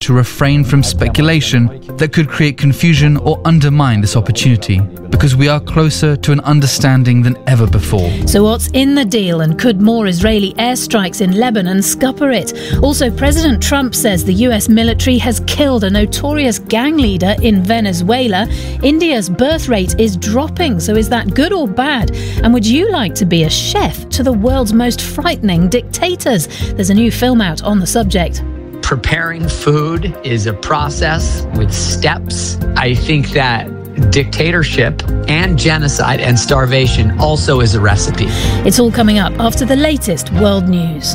to refrain from speculation that could create confusion or undermine this opportunity, because we are closer to an understanding than ever before. So what's in the deal, and could more Israeli airstrikes in Lebanon scupper it? Also, President Trump says the US military has killed a notorious gang leader in Venezuela. India's birth rate is dropping, so is that good or bad? And would you like to be a chef to the world's most frightening dictators? There's a new film out on the subject. Preparing food is a process with steps. I think that dictatorship and genocide and starvation also is a recipe. It's all coming up after the latest world news.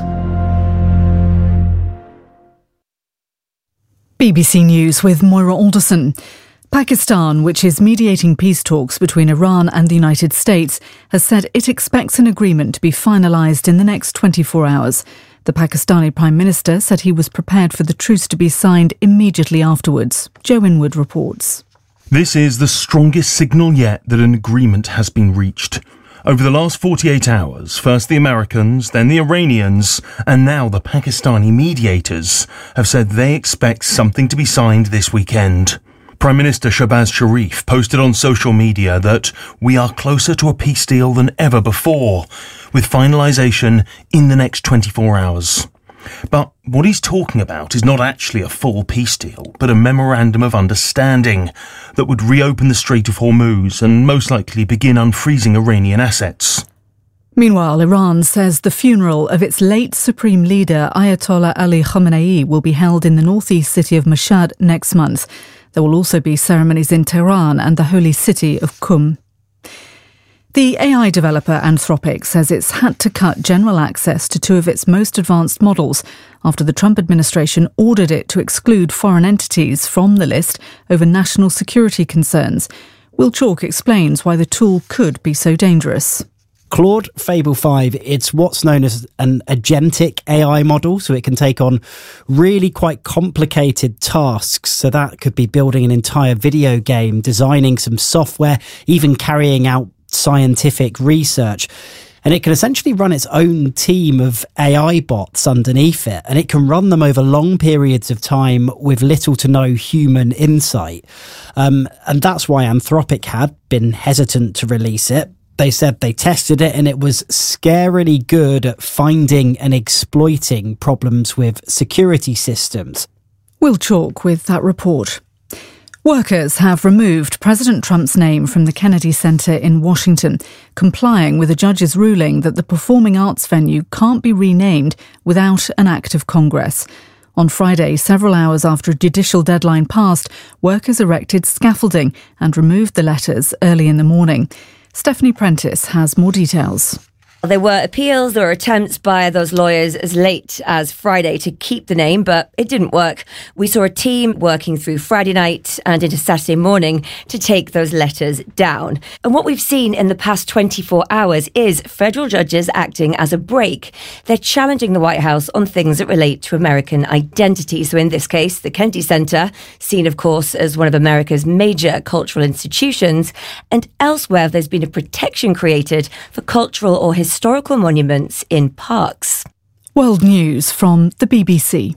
BBC News with Moira Alderson. Pakistan, which is mediating peace talks between Iran and the United States, has said it expects an agreement to be finalised in the next 24 hours. The Pakistani Prime Minister said he was prepared for the truce to be signed immediately afterwards. Joe Inwood reports. This is the strongest signal yet that an agreement has been reached. Over the last 48 hours, first the Americans, then the Iranians, and now the Pakistani mediators have said they expect something to be signed this weekend. Prime Minister Shahbaz Sharif posted on social media that we are closer to a peace deal than ever before, with finalisation in the next 24 hours. But what he's talking about is not actually a full peace deal, but a memorandum of understanding that would reopen the Strait of Hormuz and most likely begin unfreezing Iranian assets. Meanwhile, Iran says the funeral of its late supreme leader Ayatollah Ali Khamenei will be held in the northeast city of Mashhad next month. There will also be ceremonies in Tehran and the holy city of Qum. The AI developer Anthropic says it's had to cut general access to two of its most advanced models after the Trump administration ordered it to exclude foreign entities from the list over national security concerns. Will Chalk explains why the tool could be so dangerous. Claude Fable 5, it's what's known as an agentic AI model, so it can take on really quite complicated tasks. So that could be building an entire video game, designing some software, even carrying out scientific research. And it can essentially run its own team of AI bots underneath it, and it can run them over long periods of time with little to no human insight. And that's why Anthropic had been hesitant to release it. They said they tested it and it was scarily good at finding and exploiting problems with security systems. Will Chalk with that report. Workers have removed President Trump's name from the Kennedy Center in Washington, complying with a judge's ruling that the performing arts venue can't be renamed without an act of Congress. On Friday, several hours after a judicial deadline passed, workers erected scaffolding and removed the letters early in the morning. Stephanie Prentice has more details. There were appeals, there were attempts by those lawyers as late as Friday to keep the name, but it didn't work. We saw a team working through Friday night and into Saturday morning to take those letters down. And what we've seen in the past 24 hours is federal judges acting as a brake. They're challenging the White House on things that relate to American identity. So in this case, the Kennedy Center, seen, of course, as one of America's major cultural institutions, and elsewhere there's been a protection created for cultural or historical monuments in parks. World News from the BBC.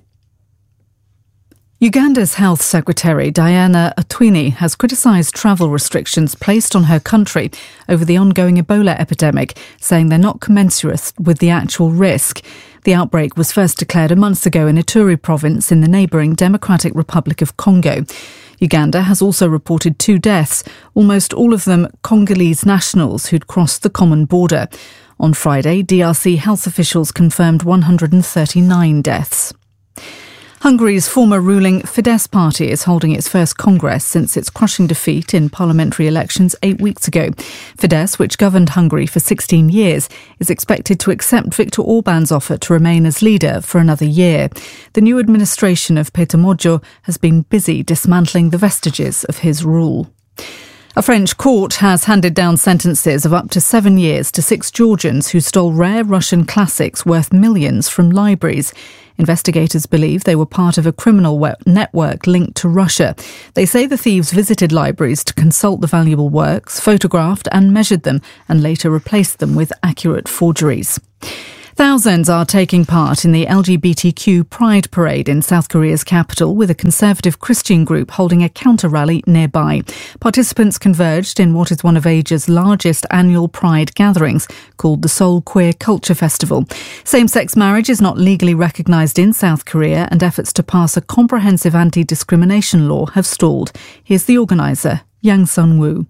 Uganda's Health Secretary Diana Atwini has criticised travel restrictions placed on her country over the ongoing Ebola epidemic, saying they're not commensurate with the actual risk. The outbreak was first declared a month ago in Ituri province in the neighbouring Democratic Republic of Congo. Uganda has also reported 2 deaths, almost all of them Congolese nationals who'd crossed the common border. On Friday, DRC health officials confirmed 139 deaths. Hungary's former ruling Fidesz party is holding its first congress since its crushing defeat in parliamentary elections 8 weeks ago. Fidesz, which governed Hungary for 16 years, is expected to accept Viktor Orbán's offer to remain as leader for another year. The new administration of Péter Magyar has been busy dismantling the vestiges of his rule. A French court has handed down sentences of up to 7 years to 6 Georgians who stole rare Russian classics worth millions from libraries. Investigators believe they were part of a criminal network linked to Russia. They say the thieves visited libraries to consult the valuable works, photographed and measured them, and later replaced them with accurate forgeries. Thousands are taking part in the LGBTQ Pride Parade in South Korea's capital, with a conservative Christian group holding a counter-rally nearby. Participants converged in what is one of Asia's largest annual Pride gatherings, called the Seoul Queer Culture Festival. Same-sex marriage is not legally recognised in South Korea, and efforts to pass a comprehensive anti-discrimination law have stalled. Here's the organiser, Yang Sun-woo.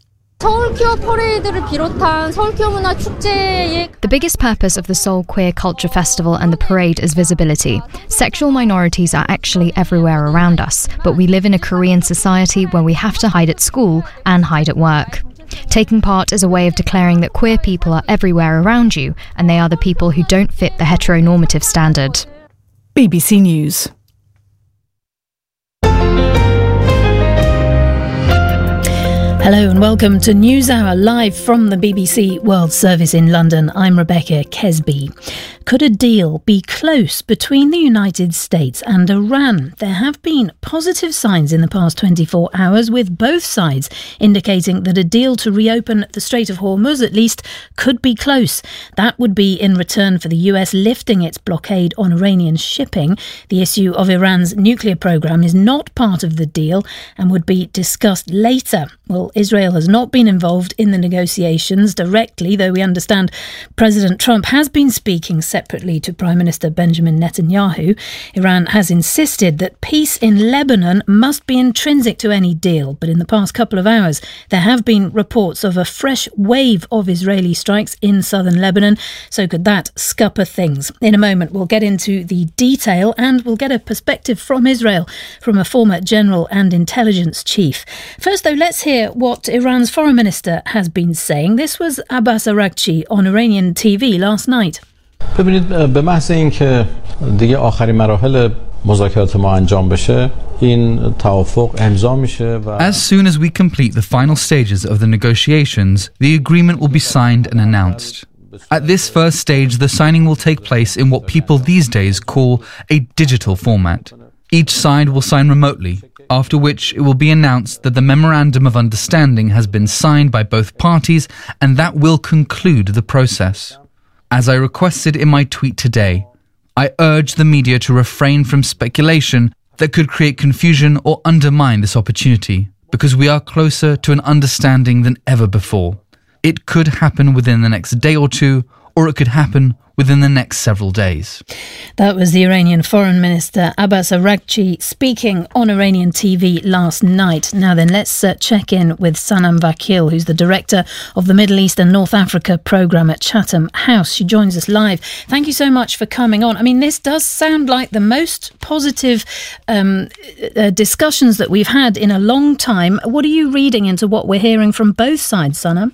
The biggest purpose of the Seoul Queer Culture Festival and the parade is visibility. Sexual minorities are actually everywhere around us, but we live in a Korean society where we have to hide at school and hide at work. Taking part is a way of declaring that queer people are everywhere around you, and they are the people who don't fit the heteronormative standard. BBC News. Hello and welcome to NewsHour, live from the BBC World Service in London. I'm Rebecca Kesby. Could a deal be close between the United States and Iran? There have been positive signs in the past 24 hours, with both sides indicating that a deal to reopen the Strait of Hormuz at least could be close. That would be in return for the US lifting its blockade on Iranian shipping. The issue of Iran's nuclear program is not part of the deal and would be discussed later. Well, Israel has not been involved in the negotiations directly, though we understand President Trump has been speaking separately to Prime Minister Benjamin Netanyahu. Iran has insisted that peace in Lebanon must be intrinsic to any deal, but in the past couple of hours there have been reports of a fresh wave of Israeli strikes in southern Lebanon, so could that scupper things? In a moment we'll get into the detail and we'll get a perspective from Israel from a former general and intelligence chief. First though, let's hear what Iran's foreign minister has been saying. This was Abbas Araghchi on Iranian TV last night. ببینید به محض اینکه دیگه آخرین مراحل مذاکرات ما انجام بشه این توافق امضا میشه و As soon as we complete the final stages of the negotiations, the agreement will be signed and announced. At this first stage, the signing will take place in what people these days call a digital format. Each side will sign remotely, after which it will be announced that the Memorandum of Understanding has been signed by both parties, and that will conclude the process. As I requested in my tweet today, I urge the media to refrain from speculation that could create confusion or undermine this opportunity, because we are closer to an understanding than ever before. It could happen within the next day or two, or it could happen within the next several days. That was the Iranian Foreign Minister Abbas Araghchi speaking on Iranian TV last night. Now then, let's check in with Sanam Vakil, who's the director of the Middle East and North Africa programme at Chatham House. She joins us live. Thank you so much for coming on. I mean, this does sound like the most positive discussions that we've had in a long time. What are you reading into what we're hearing from both sides, Sanam?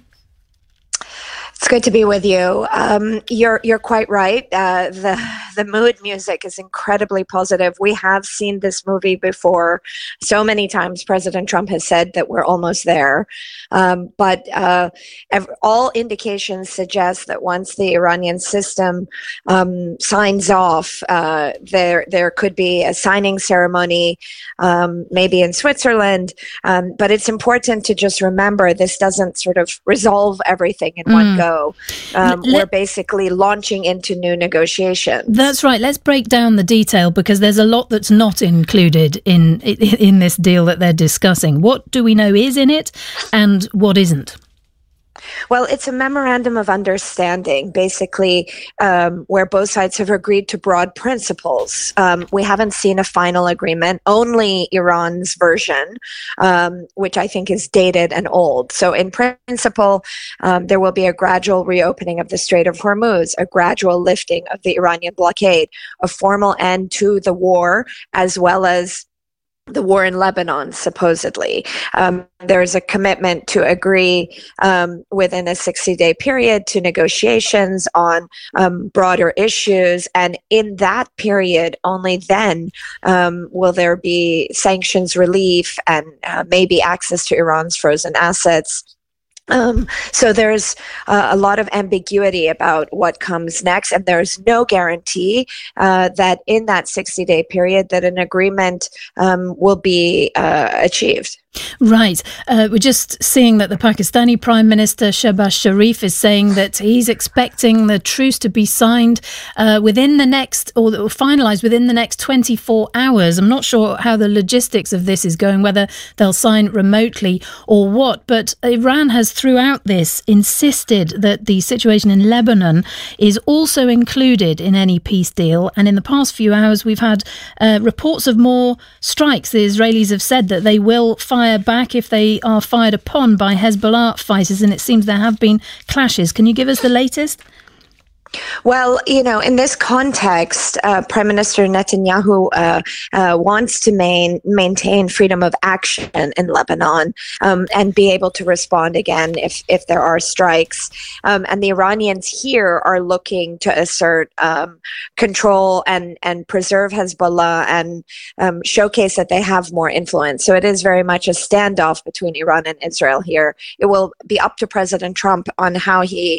It's good to be with you. You're quite right. The mood music is incredibly positive. We have seen this movie before. So many times President Trump has said that we're almost there. But all indications suggest that once the Iranian system signs off, there could be a signing ceremony, maybe in Switzerland. But it's important to just remember this doesn't sort of resolve everything in one go. We're basically launching into new negotiations. That's right. Let's break down the detail, because there's a lot that's not included in this deal that they're discussing. What do we know is in it and what isn't? Well, it's a memorandum of understanding, basically, where both sides have agreed to broad principles. We haven't seen a final agreement, only Iran's version, which I think is dated and old. So in principle, there will be a gradual reopening of the Strait of Hormuz, a gradual lifting of the Iranian blockade, a formal end to the war, as well as the war in Lebanon, supposedly. There's a commitment to agree within a 60-day period to negotiations on broader issues. And in that period, only then will there be sanctions relief and maybe access to Iran's frozen assets. So there's a lot of ambiguity about what comes next, and there's no guarantee that in that 60-day period that an agreement will be achieved. Right. We're just seeing that the Pakistani Prime Minister Shehbaz Sharif is saying that he's expecting the truce to be signed within the next, or finalised within the next 24 hours. I'm not sure how the logistics of this is going, whether they'll sign remotely or what, but Iran has throughout this insisted that the situation in Lebanon is also included in any peace deal. And in the past few hours, we've had reports of more strikes. The Israelis have said that they will fire back if they are fired upon by Hezbollah fighters, and it seems there have been clashes. Can you give us the latest? Well, in this context, Prime Minister Netanyahu wants to maintain freedom of action in Lebanon and be able to respond again if there are strikes. And the Iranians here are looking to assert control and preserve Hezbollah and showcase that they have more influence. So it is very much a standoff between Iran and Israel here. It will be up to President Trump on how he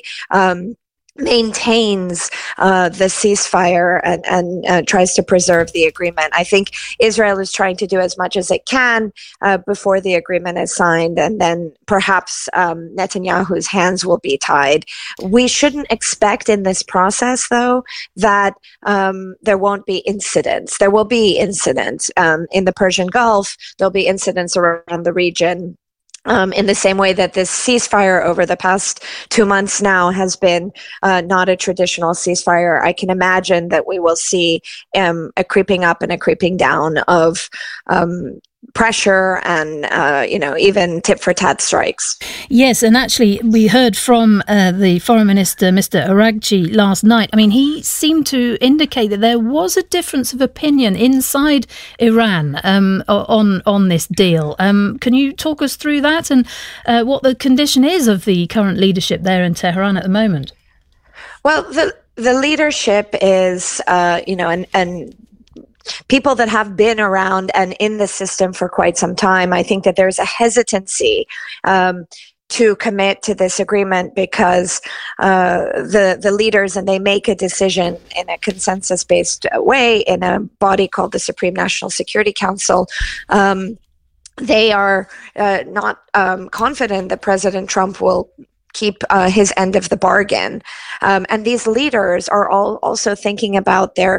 maintains the ceasefire and tries to preserve the agreement. I think Israel is trying to do as much as it can before the agreement is signed, and then perhaps Netanyahu's hands will be tied. We shouldn't expect in this process, though, that there won't be incidents. There will be incidents in the Persian Gulf. There'll be incidents around the region. In the same way that this ceasefire over the past 2 months now has been not a traditional ceasefire, I can imagine that we will see a creeping up and a creeping down of pressure and, even tit-for-tat strikes. Yes, and actually we heard from the Foreign Minister, Mr. Araghchi, last night. I mean, he seemed to indicate that there was a difference of opinion inside Iran on this deal. Can you talk us through that and what the condition is of the current leadership there in Tehran at the moment? Well, the leadership is, and people that have been around and in the system for quite some time, I think that there's a hesitancy to commit to this agreement because the leaders, and they make a decision in a consensus-based way in a body called the Supreme National Security Council. They are not confident that President Trump will keep his end of the bargain. And these leaders are all also thinking about their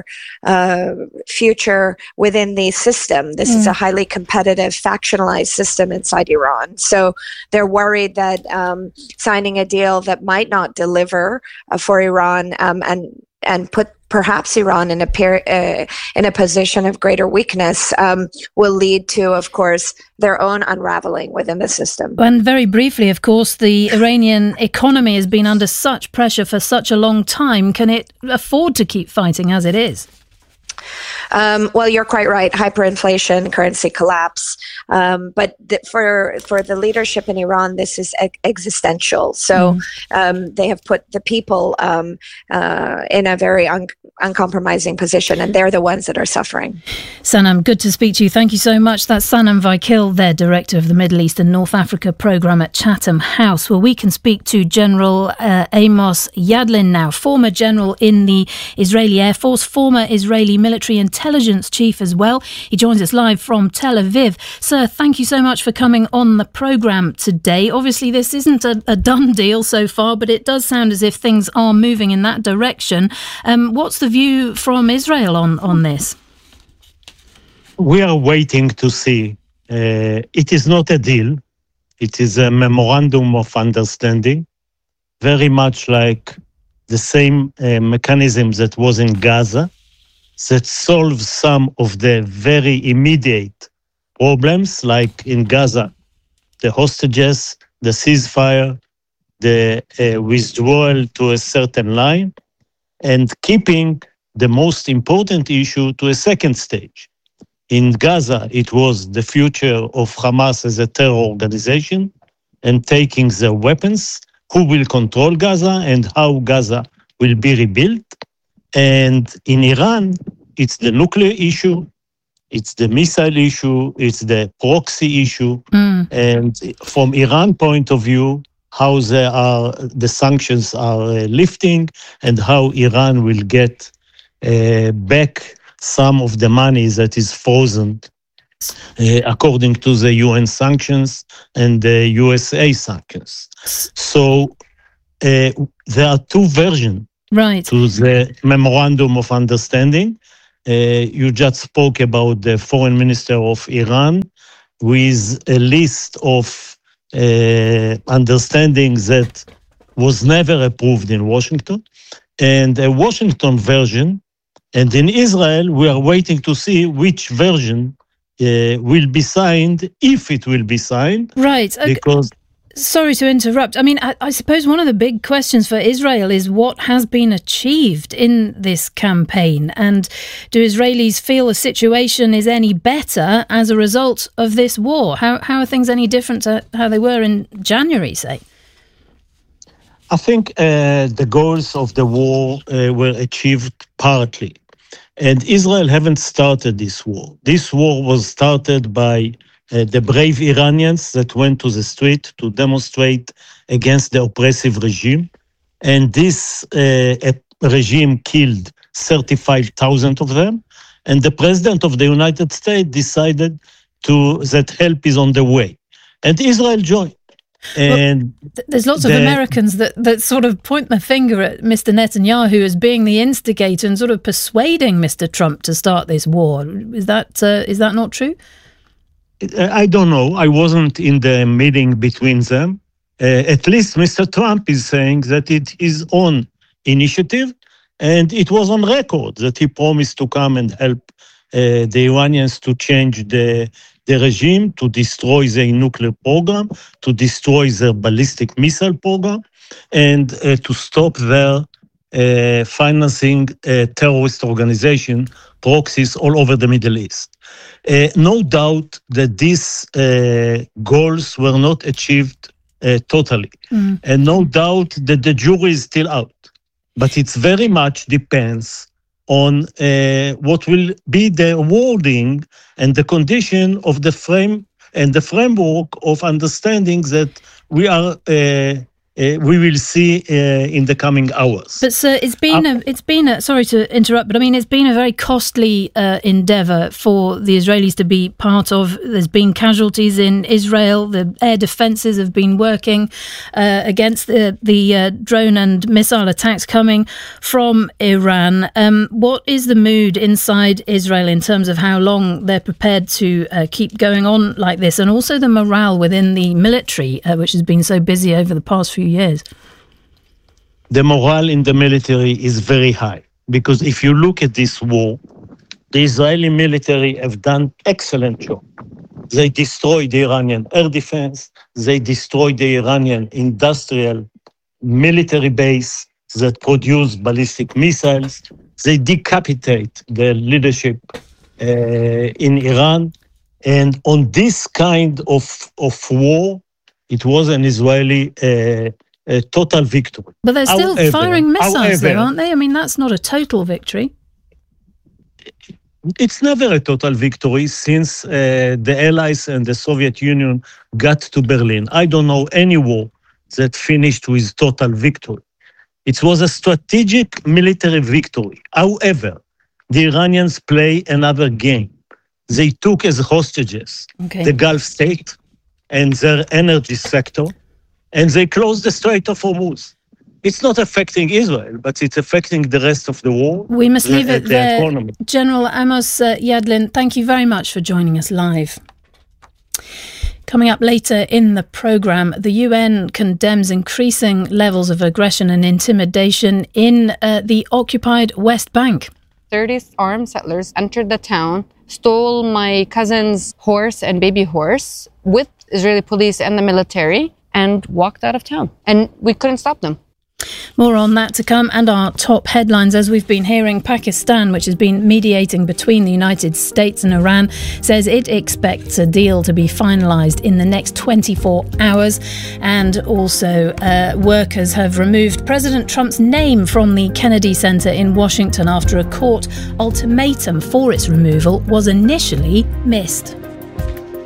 future within the system. This is a highly competitive, factionalized system inside Iran. So they're worried that signing a deal that might not deliver for Iran and put perhaps Iran in a position of greater weakness will lead to, of course, their own unraveling within the system. And very briefly, of course, the Iranian economy has been under such pressure for such a long time. Can it afford to keep fighting as it is? Well, you're quite right. Hyperinflation, currency collapse. But for the leadership in Iran, this is existential. So they have put the people in a very uncompromising position, and they're the ones that are suffering. Sanam, good to speak to you. Thank you so much. That's Sanam Vaikil, their Director of the Middle East and North Africa Programme at Chatham House, where we can speak to General Amos Yadlin now, former general in the Israeli Air Force, former Israeli military intelligence chief as well. He joins us live from Tel Aviv. Sir, thank you so much for coming on the programme today. Obviously, this isn't a done deal so far, but it does sound as if things are moving in that direction. What's the view from Israel on this? We are waiting to see. It is not a deal. It is a memorandum of understanding, very much like the same mechanism that was in Gaza, that solves some of the very immediate problems, like in Gaza, the hostages, the ceasefire, the withdrawal to a certain line, and keeping the most important issue to a second stage. In Gaza, it was the future of Hamas as a terror organization and taking their weapons, who will control Gaza and how Gaza will be rebuilt. And in Iran, it's the nuclear issue, it's the missile issue, it's the proxy issue. And from Iran point of view, how the sanctions are lifting, and how Iran will get back some of the money that is frozen according to the UN sanctions and the USA sanctions. So there are two versions to the Memorandum of Understanding. You just spoke about the Foreign Minister of Iran with a list of understandings that was never approved in Washington, and a Washington version. And in Israel, we are waiting to see which version will be signed, if it will be signed. Right. Because sorry to interrupt. I mean, I suppose one of the big questions for Israel is what has been achieved in this campaign, and do Israelis feel the situation is any better as a result of this war? How are things any different to how they were in January, say? I think the goals of the war were achieved partly. And Israel haven't started this war. This war was started by the brave Iranians that went to the street to demonstrate against the oppressive regime. And this regime killed 35,000 of them. And the president of the United States decided that help is on the way. And Israel joined. And there's lots of Americans that sort of point their finger at Mr. Netanyahu as being the instigator and sort of persuading Mr. Trump to start this war. Is that not true? I don't know. I wasn't in the meeting between them. At least Mr. Trump is saying that it is on initiative, and it was on record that he promised to come and help the Iranians to change the regime, to destroy their nuclear program, to destroy their ballistic missile program, and to stop their financing terrorist organization proxies all over the Middle East. No doubt that these goals were not achieved totally, and no doubt that the jury is still out. But it very much depends on what will be the wording and the condition of the framework of understanding that we will see in the coming hours. But sir, it's been a sorry to interrupt, but I mean it's been a very costly endeavour for the Israelis to be part of. There's been casualties in Israel. The air defences have been working against the drone and missile attacks coming from Iran. What is the mood inside Israel in terms of how long they're prepared to keep going on like this, and also the morale within the military, which has been so busy over the past few years? The morale in the military is very high, because if you look at this war, the Israeli military have done excellent job. They destroyed the Iranian air defense. They destroyed the Iranian industrial military base that produce ballistic missiles. They decapitate the leadership in Iran. And on this kind of war, it was an Israeli total victory. But they're still firing missiles, though, aren't they? I mean, that's not a total victory. It's never a total victory since the Allies and the Soviet Union got to Berlin. I don't know any war that finished with total victory. It was a strategic military victory. However, the Iranians play another game. They took as hostages the Gulf state and their energy sector, and they closed the Strait of Hormuz. It's not affecting Israel, but it's affecting the rest of the world. We must leave it there. Economy. General Amos Yadlin, thank you very much for joining us live. Coming up later in the programme, the UN condemns increasing levels of aggression and intimidation in the occupied West Bank. 30 armed settlers entered the town, stole my cousin's horse and baby horse with Israeli police and the military, and walked out of town. And we couldn't stop them. More on that to come, and our top headlines. As we've been hearing, Pakistan, which has been mediating between the United States and Iran, says it expects a deal to be finalised in the next 24 hours. And also, workers have removed President Trump's name from the Kennedy Center in Washington after a court ultimatum for its removal was initially missed.